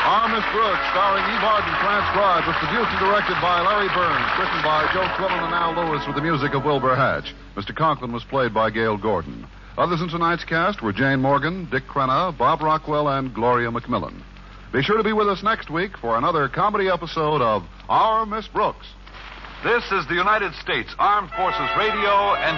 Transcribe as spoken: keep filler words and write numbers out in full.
Our Miss Brooks, starring Eve Arden, transcribed, was produced and directed by Larry Burns, written by Joe Quillen and Al Lewis with the music of Wilbur Hatch. Mister Conklin was played by Gail Gordon. Others in tonight's cast were Jane Morgan, Dick Crenna, Bob Rockwell, and Gloria McMillan. Be sure to be with us next week for another comedy episode of Our Miss Brooks. This is the United States Armed Forces Radio and